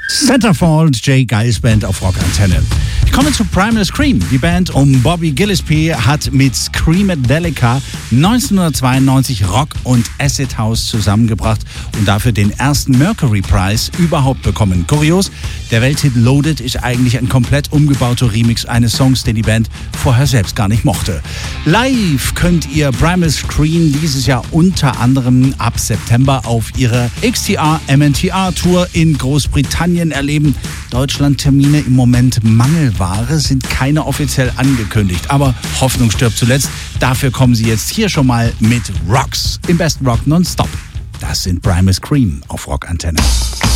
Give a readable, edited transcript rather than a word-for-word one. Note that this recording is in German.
Centerfold, Jay Giles Band auf Rockantenne. Ich komme zu Primal Scream. Die Band um Bobby Gillespie hat mit Screamadelica 1992 Rock und Acid House zusammengebracht und dafür den ersten Mercury Prize überhaupt bekommen. Kurios, der Welthit Loaded ist eigentlich ein komplett umgebauter Remix eines Songs, den die Band vorher selbst gar nicht mochte. Live könnt ihr Primal Scream dieses Jahr unter anderem ab September auf ihrer XTR-MNTR-Tour in Großbritannien erleben. Deutschland-Termine im Moment Mangelware, sind keine offiziell angekündigt. Aber Hoffnung stirbt zuletzt. Dafür kommen sie jetzt hier schon mal mit Rocks im besten Rock nonstop. Das sind Primal Scream auf Rockantenne.